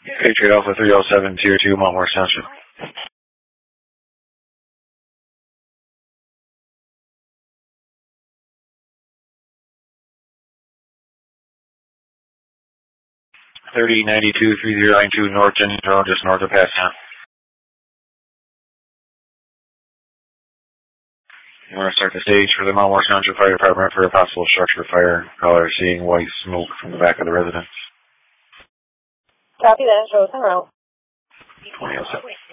Patriot Alpha 307, Tier 2, Mount Morris Township. $3092-3092 North Engine Road, just north of Passtown. You want to start the stage for the Mount Morris Township Fire Department for a possible structure fire. Caller seeing white smoke from the back of the residence. Copy that. Show us en route. 2007.